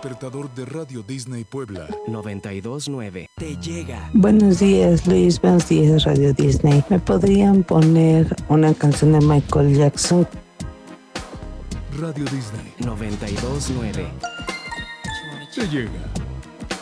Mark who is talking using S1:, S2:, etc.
S1: despertador de Radio Disney Puebla
S2: 92.9 te llega.
S3: Buenos días, Luis. Buenos días, Radio Disney. ¿Me podrían poner una canción de Michael Jackson?
S1: Radio Disney
S2: 92.9
S1: te llega.